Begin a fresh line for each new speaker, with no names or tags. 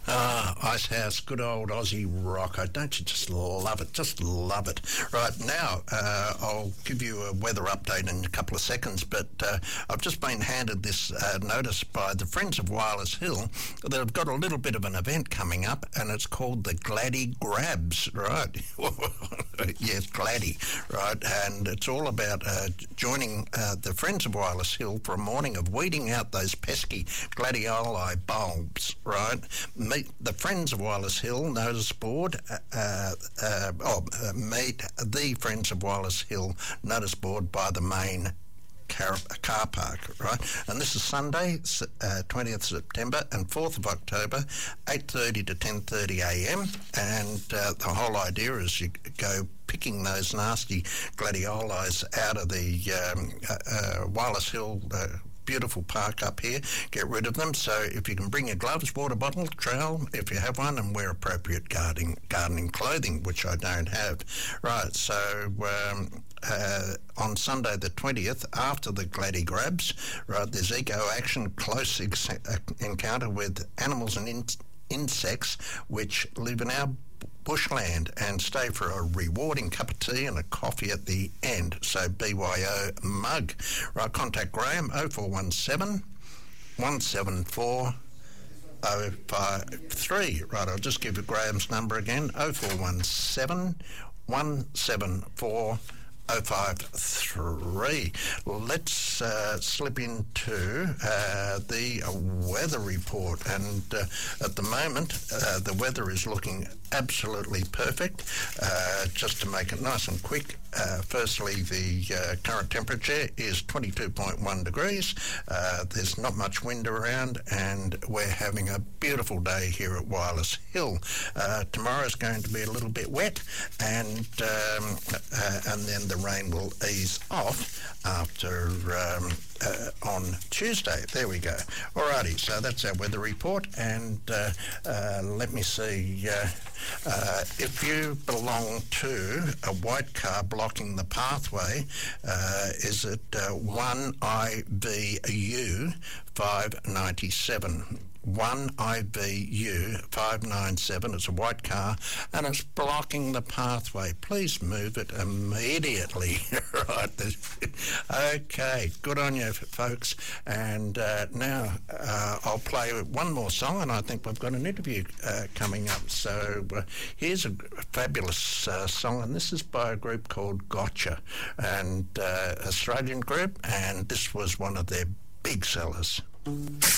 Icehouse, good old Aussie rocker. Don't you just love it? Just love it. Right, now I'll give you a weather update in a couple of seconds, but I've just been handed this notice by the Friends of Wireless Hill that I've got a little bit of an event coming up, and it's called the Gladdy Grabs, right? Yes, Gladdy, right? And it's all about joining the Friends of Wireless Hill for a morning of weeding out those pesky gladioli bulbs, right? Meet the Friends of Wireless Hill notice board, meet the Friends of Wireless Hill notice board by the main car park, right? And this is Sunday, 20th September and 4th of October, 8:30 to 10:30 a.m. And the whole idea is you go picking those nasty gladiolis out of the Wireless Hill beautiful park up here, get rid of them. So if you can bring your gloves, water bottle, trowel, if you have one, and wear appropriate gardening clothing, which I don't have. Right, so on Sunday the 20th, after the Gladdy Grabs, right, there's Eco Action, close encounter with animals and insects which live in our bushland, and stay for a rewarding cup of tea and a coffee at the end. So BYO mug. Right, contact Graham 0417 174 053. Right, I'll just give you Graham's number again, 0417 174 053. Let's slip into the weather report, and at the moment the weather is looking absolutely perfect. Just to make it nice and quick, firstly the current temperature is 22.1 degrees. There's not much wind around, and we're having a beautiful day here at Wireless Hill. Tomorrow's going to be a little bit wet, and then the rain will ease off after on Tuesday. There we go. Alrighty, so that's our weather report, and let me see. If you belong to a white car blocking the pathway, is it 1IVU 597? 1IVU 597. It's a white car and it's blocking the pathway. Please move it immediately. Right. Okay, good on you, folks. And now I'll play one more song, and I think we've got an interview coming up. So here's a fabulous song, and this is by a group called Gotcha, and Australian group, and this was one of their big sellers.